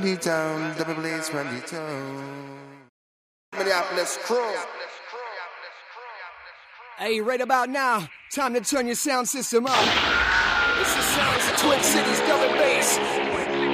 Down, double blaze from the town. Minneapolis crew. Hey, right about now, time to turn your sound system up. It's the sounds of Twin Cities, double bass.